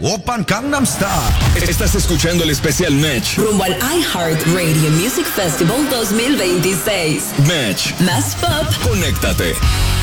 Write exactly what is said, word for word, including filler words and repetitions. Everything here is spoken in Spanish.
Oppan Gangnam Style. Estás escuchando el especial Match rumbo al iHeart Radio Music Festival dos mil veintiséis. Match. Más pop. Conéctate.